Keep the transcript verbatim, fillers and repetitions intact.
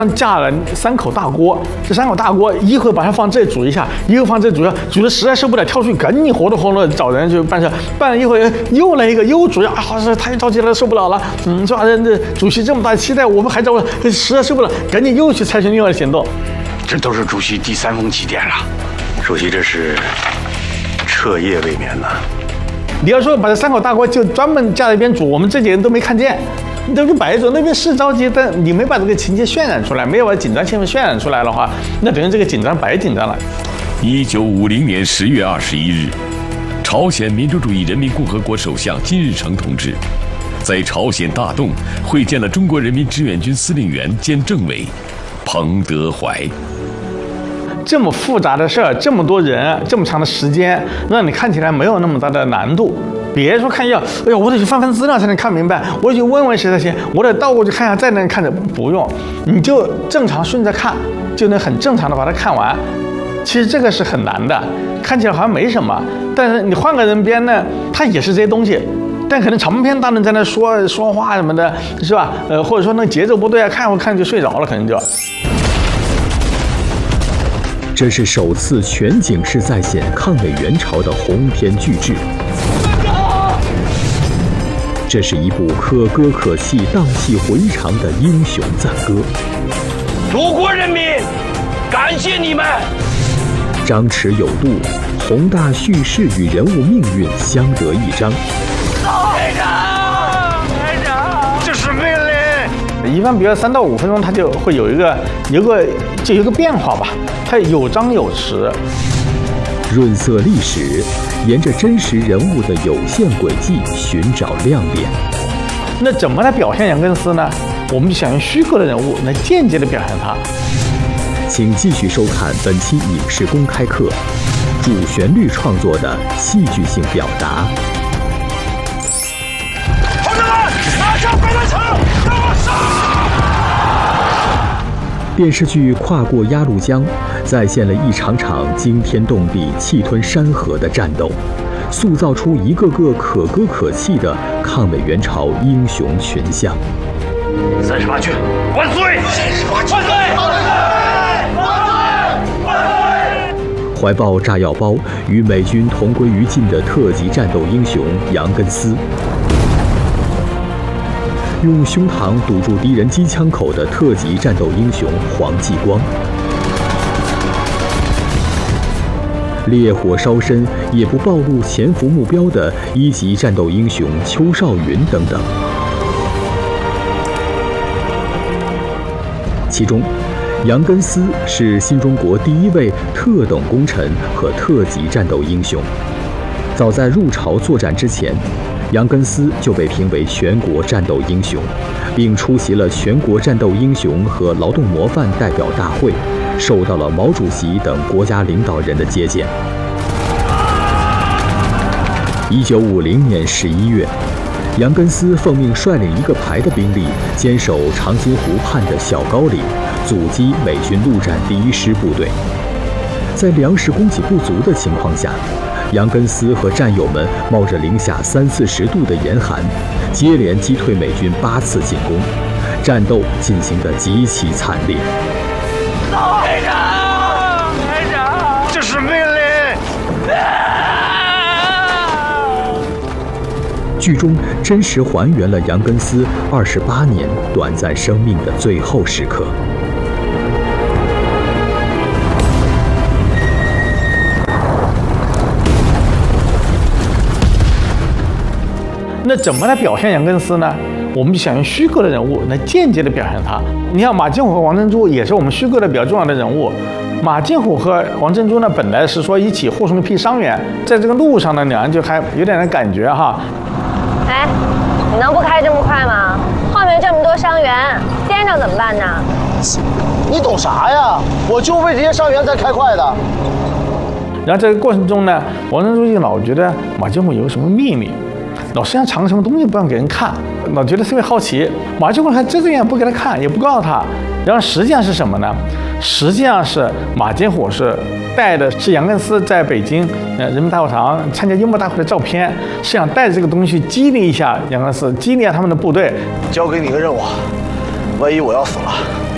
架了三口大锅，这三口大锅一会把它放这煮一下，一会放这煮一下，煮的实在受不了，跳出去赶紧活动活动找人去办事，办了一会儿又来一个又煮，啊，是太着急了，受不了了，嗯，说这主席这么大期待，我们还找实在受不了，赶紧又去采取另外的行动。 这都是主席第三封急电了，主席这是彻夜未眠呢。 你要说把这三口大锅就专门架在一边煮，我们这几个人都没看见。你都是摆着，那边是着急，但你没把这个情节渲染出来，没有把紧张气氛渲染出来的话，那等于这个紧张白紧张了。 一九五零年十月二十一日，朝鲜民主主义人民共和国首相金日成同志在朝鲜大洞会见了中国人民志愿军司令员兼政委彭德怀。 这么复杂的事儿，这么多人，这么长的时间，让你看起来没有那么大的难度。别说看要，哎呀，我得去翻翻资料才能看明白，我得去问问谁才行，我得倒过去看一下再能看着，不用，你就正常顺着看，就能很正常的把它看完。其实这个是很难的，看起来好像没什么，但是你换个人编呢，他也是这些东西，但可能长篇大论在那说说话什么的，是吧？呃，或者说那节奏不对啊，看会看就睡着了，可能就。 这是首次全景式再现抗美援朝的鸿篇巨制。这是一部可歌可泣、荡气回肠的英雄赞歌。 祖国人民，感谢你们！ 张弛有度，宏大叙事与人物命运相得益彰。 排长，排长，这是命令。 一般比如三到五分钟，它就会有一个有个就有个变化吧，它有张有弛。 润色历史，沿着真实人物的有限轨迹寻找亮点。 那怎么来表现杨根思呢？我们就想用虚构的人物来间接的表现他。 请继续收看本期影视公开课，主旋律创作的戏剧性表达。 同志们，拿下北南城，给我杀！ 电视剧《跨过鸭绿江》再现了一场场惊天动地、气吞山河的战斗，塑造出一个个可歌可泣的抗美援朝英雄群像。 三十八军万岁！三十八军万岁！万岁！万岁！ 怀抱炸药包与美军同归于尽的特级战斗英雄杨根思，用胸膛堵住敌人机枪口的特级战斗英雄黄继光，烈火烧身也不暴露潜伏目标的一级战斗英雄邱少云等等。其中，杨根思是新中国第一位特等功臣和特级战斗英雄。早在入朝作战之前，杨根思就被评为全国战斗英雄，并出席了全国战斗英雄和劳动模范代表大会，受到了毛主席等国家领导人的接见。一九五零年十一月，杨根思奉命率领一个排的兵力，坚守长津湖畔的小高岭，阻击美军陆战第一师部队。在粮食供给不足的情况下，杨根思和战友们冒着零下三四十度的严寒，接连击退美军八次进攻，战斗进行得极其惨烈。 排长，排长，这是命令。 剧中真实还原了杨根思二十八年短暂生命的最后时刻。 那怎么来表现杨根思呢？我们就想用虚构的人物来间接的表现他。你看马金虎和王珍珠也是我们虚构的比较重要的人物。马金虎和王珍珠呢，本来是说一起护送一批伤员，在这个路上呢，两人就还有点点感觉哈。 哎，你能不开这么快吗？后面这么多伤员，颠着怎么办呢？ 你懂啥呀？我就为这些伤员才开快的。 然后在这个过程中呢，王珍珠就老觉得马金虎有什么秘密。老身上藏什么东西不让给人看，老觉得特别好奇。马金虎还遮着眼不给他看，也不告诉他。然后实际上是什么呢？实际上是马金虎是带的是杨根思在北京呃人民大会堂参加英模大会的照片，是想带着这个东西去激励一下杨根思，激励一下他们的部队。 交给你个任务，万一我要死了，